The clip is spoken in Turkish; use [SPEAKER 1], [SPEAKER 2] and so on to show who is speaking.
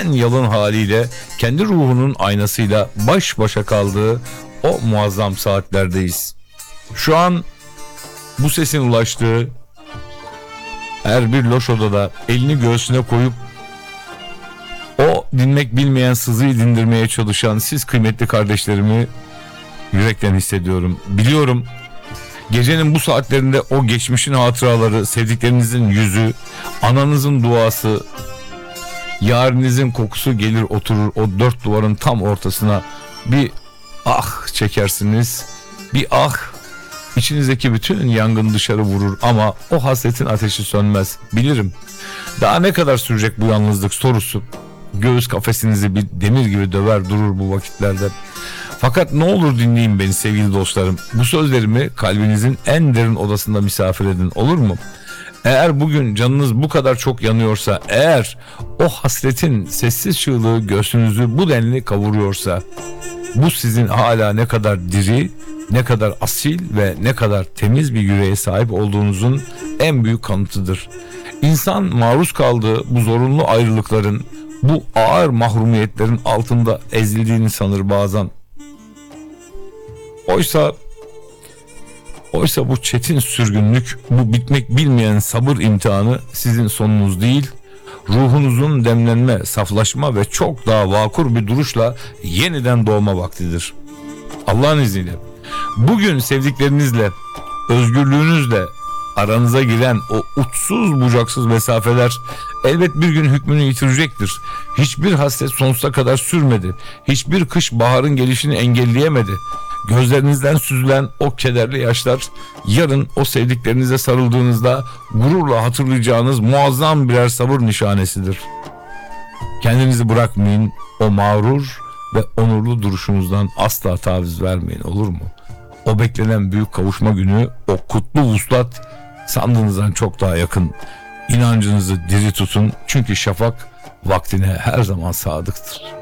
[SPEAKER 1] en yalın haliyle, kendi ruhunun aynasıyla baş başa kaldığı o muazzam saatlerdeyiz. Şu an bu sesin ulaştığı her bir loş odada elini göğsüne koyup o dinmek bilmeyen sızıyı dindirmeye çalışan siz kıymetli kardeşlerimi yürekten hissediyorum. Biliyorum, gecenin bu saatlerinde o geçmişin hatıraları, sevdiklerinizin yüzü, ananızın duası, yarinizin kokusu gelir oturur o dört duvarın tam ortasına, bir ah çekersiniz, bir ah, içinizdeki bütün yangın dışarı vurur ama o hasretin ateşi sönmez. Bilirim, daha ne kadar sürecek bu yalnızlık sorusu göğüs kafesinizi bir demir gibi döver durur bu vakitlerde. Fakat ne olur dinleyin beni sevgili dostlarım. Bu sözlerimi kalbinizin en derin odasında misafir edin, olur mu? Eğer bugün canınız bu kadar çok yanıyorsa, eğer o hasretin sessiz çığlığı göğsünüzü bu denli kavuruyorsa, bu sizin hala ne kadar diri, ne kadar asil ve ne kadar temiz bir yüreğe sahip olduğunuzun en büyük kanıtıdır. İnsan maruz kaldığı bu zorunlu ayrılıkların, bu ağır mahrumiyetlerin altında ezildiğini sanır bazen. Oysa bu çetin sürgünlük, bu bitmek bilmeyen sabır imtihanı sizin sonunuz değil, ruhunuzun demlenme, saflaşma ve çok daha vakur bir duruşla yeniden doğma vaktidir. Allah'ın izniyle bugün sevdiklerinizle, özgürlüğünüzle aranıza giren o uçsuz bucaksız mesafeler elbet bir gün hükmünü yitirecektir. Hiçbir hasret sonsuza kadar sürmedi. Hiçbir kış baharın gelişini engelleyemedi. Gözlerinizden süzülen o kederli yaşlar yarın o sevdiklerinize sarıldığınızda gururla hatırlayacağınız muazzam birer sabır nişanesidir. Kendinizi bırakmayın, o mağrur ve onurlu duruşunuzdan asla taviz vermeyin, olur mu? O beklenen büyük kavuşma günü, o kutlu vuslat sandığınızdan çok daha yakın. İnancınızı diri tutun, çünkü şafak vaktine her zaman sadıktır.